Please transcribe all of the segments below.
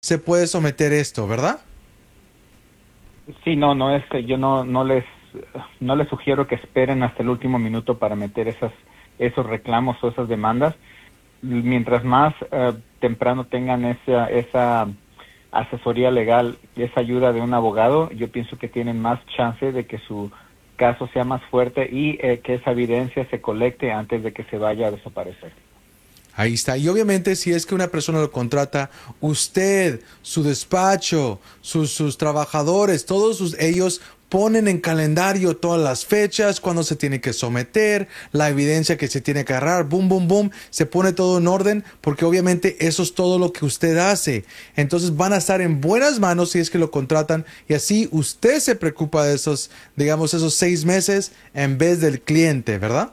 se puede someter esto, ¿verdad? Sí, yo no les sugiero que esperen hasta el último minuto para meter esos reclamos o esas demandas. Mientras más temprano tengan esa asesoría legal y esa ayuda de un abogado, yo pienso que tienen más chance de que su caso sea más fuerte y que esa evidencia se colecte antes de que se vaya a desaparecer. Ahí está. Y obviamente si es que una persona lo contrata, usted, su despacho, sus trabajadores, ellos ponen en calendario todas las fechas, cuándo se tiene que someter, la evidencia que se tiene que agarrar, boom, boom, boom, se pone todo en orden, porque obviamente eso es todo lo que usted hace. Entonces van a estar en buenas manos si es que lo contratan, y así usted se preocupa de esos 6 meses en vez del cliente, ¿verdad?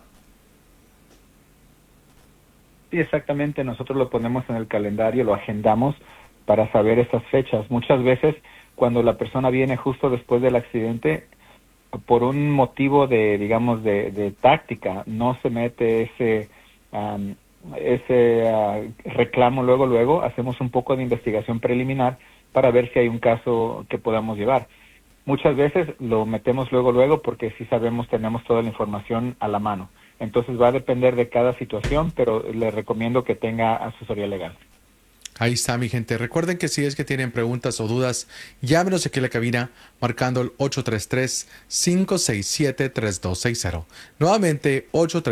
Sí, exactamente. Nosotros lo ponemos en el calendario, lo agendamos para saber esas fechas. Muchas veces cuando la persona viene justo después del accidente, por un motivo de táctica, no se mete ese reclamo luego, hacemos un poco de investigación preliminar para ver si hay un caso que podamos llevar. Muchas veces lo metemos luego porque sí tenemos toda la información a la mano. Entonces va a depender de cada situación, pero les recomiendo que tenga asesoría legal. Ahí está, mi gente. Recuerden que si es que tienen preguntas o dudas, llámenos aquí a la cabina marcando el 833-567-3260. Nuevamente,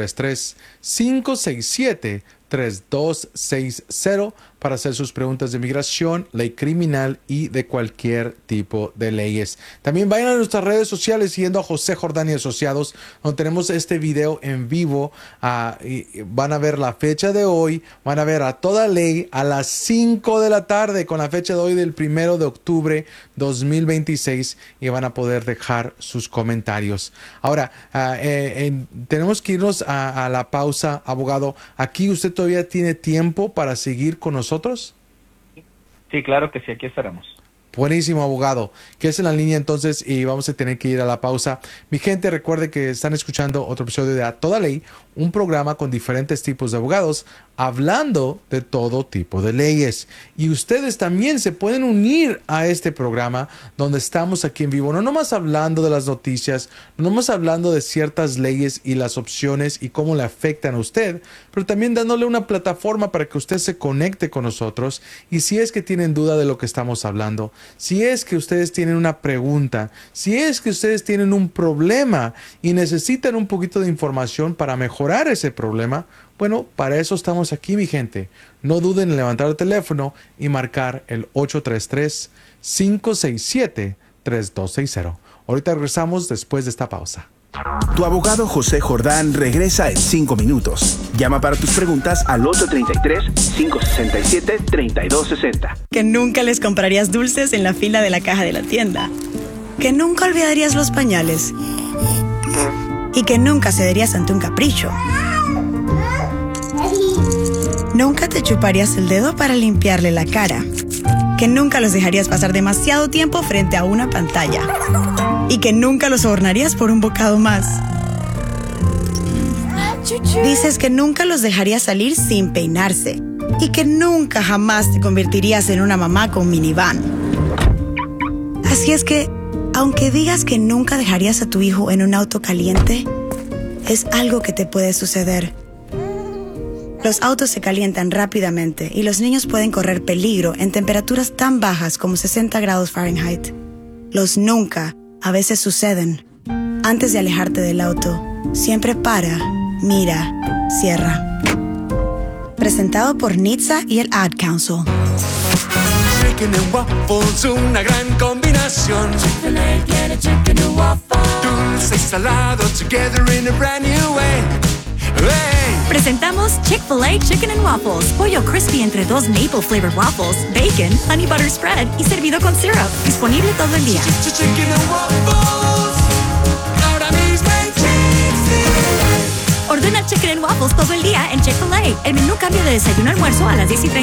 833-567-3260 para hacer sus preguntas de migración, ley criminal y de cualquier tipo de leyes. También vayan a nuestras redes sociales siguiendo a José Jordán y Asociados, donde tenemos este video en vivo. Y van a ver la fecha de hoy, van a ver a toda ley a las 5 de la tarde con la fecha de hoy del 1 de octubre 2026 y van a poder dejar sus comentarios. Ahora, tenemos que irnos a la pausa, abogado. ¿Aquí usted todavía tiene tiempo para seguir con nosotros? Sí, claro que sí, aquí estaremos. Buenísimo, abogado. Quédese en la línea entonces y vamos a tener que ir a la pausa. Mi gente, recuerde que están escuchando otro episodio de A Toda Ley, un programa con diferentes tipos de abogados hablando de todo tipo de leyes. Y ustedes también se pueden unir a este programa donde estamos aquí en vivo, no nomás hablando de las noticias, no nomás hablando de ciertas leyes y las opciones y cómo le afectan a usted, pero también dándole una plataforma para que usted se conecte con nosotros. Y si es que tienen duda de lo que estamos hablando, si es que ustedes tienen una pregunta, si es que ustedes tienen un problema y necesitan un poquito de información para mejorar ese problema, bueno, para eso estamos aquí, mi gente. No duden en levantar el teléfono y marcar el 833-567-3260. Ahorita regresamos después de esta pausa. Tu abogado José Jordán regresa en 5 minutos. Llama para tus preguntas al 833-567-3260. Que nunca les comprarías dulces en la fila de la caja de la tienda. Que nunca olvidarías los pañales. Y que nunca cederías ante un capricho. Nunca te chuparías el dedo para limpiarle la cara. Que nunca los dejarías pasar demasiado tiempo frente a una pantalla. Y que nunca los sobornarías por un bocado más. Dices que nunca los dejarías salir sin peinarse. Y que nunca jamás te convertirías en una mamá con minivan. Así es que, aunque digas que nunca dejarías a tu hijo en un auto caliente, es algo que te puede suceder. Los autos se calientan rápidamente y los niños pueden correr peligro en temperaturas tan bajas como 60 grados Fahrenheit. Los nunca a veces suceden. Antes de alejarte del auto, siempre para, mira, cierra. Presentado por NHTSA y el Ad Council. Chicken and waffles, una gran combinación. Chick-fil-A tiene chicken and waffles. Dulce y salado together in a brand new way. Hey. Presentamos Chick-fil-A Chicken and Waffles. Pollo crispy entre 2 maple flavored waffles, bacon, honey butter spread y servido con syrup. Disponible todo el día. Chicken and waffles. Ahora mismo en Chick-fil-A. Ordena Chicken and Waffles todo el día en Chick-fil-A. El menú cambia de desayuno a almuerzo a las 10:30